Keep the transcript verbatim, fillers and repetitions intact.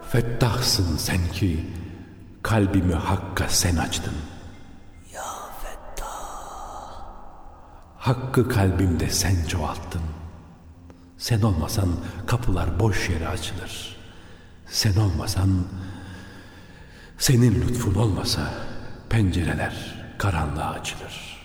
Fettahsın sen ki kalbimi Hakk'a sen açtın. Ya Fettah. Hakkı kalbimde sen çoğalttın. Sen olmasan kapılar boş yere açılır. Sen olmasan, senin lütfun olmasa pencereler karanlığa açılır.